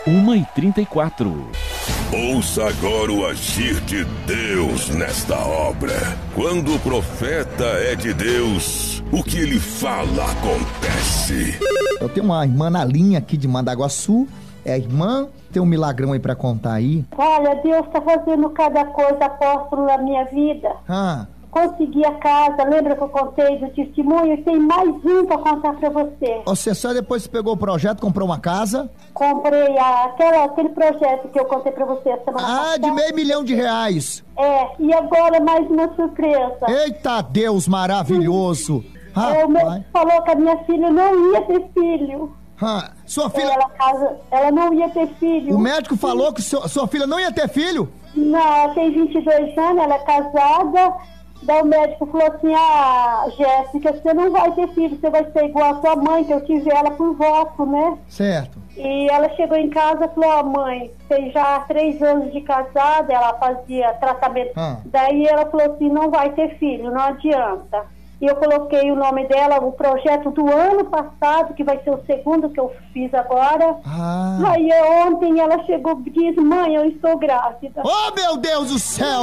1h34. Ouça agora o agir de Deus nesta obra. Quando o profeta é de Deus, o que ele fala acontece. Eu tenho uma irmã na linha aqui de Mandaguaçu. É a irmã, tem um milagrão aí pra contar aí. Olha, Deus tá fazendo cada coisa, apóstolo, na minha vida. Consegui a casa, lembra que eu contei do testemunho? E tem mais um pra contar pra você. Você só depois pegou o projeto, comprou uma casa? Comprei aquele projeto que eu contei pra você semana passada. De R$500 mil. E agora mais uma surpresa. Eita Deus maravilhoso. O médico falou que a minha filha não ia ter filho. Sua filha... Ela não ia ter filho. O médico falou que sua filha não ia ter filho? Não, ela tem 22 anos, ela é casada. Daí o médico falou assim, Jéssica, você não vai ter filho, você vai ser igual a sua mãe, que eu tive ela por voto, né? Certo. E ela chegou em casa e falou, mãe, tem já 3 anos de casada, ela fazia tratamento. Daí ela falou assim, não vai ter filho, não adianta. E eu coloquei o nome dela, o projeto do ano passado, que vai ser o segundo que eu fiz agora. Aí ontem ela chegou e disse, mãe, eu estou grávida. Oh, meu Deus do céu!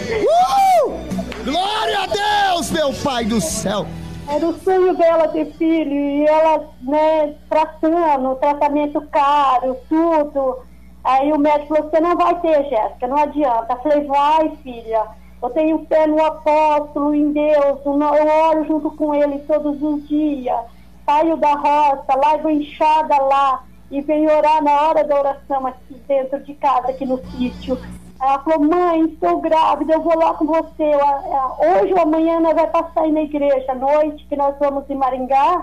Glória a Deus, meu pai do céu! Era o sonho dela ter filho, e ela, né, tratando, tratamento caro, tudo. Aí o médico falou, você não vai ter, Jéssica, não adianta. Eu falei, vai, filha. Eu tenho fé no apóstolo, em Deus, eu oro junto com ele todos os dias. Saio da roça, largo enxada lá e venho orar na hora da oração aqui dentro de casa, aqui no sítio. Ela falou, mãe, estou grávida, eu vou lá com você. Hoje ou amanhã nós vamos passar aí na igreja à noite, que nós vamos em Maringá.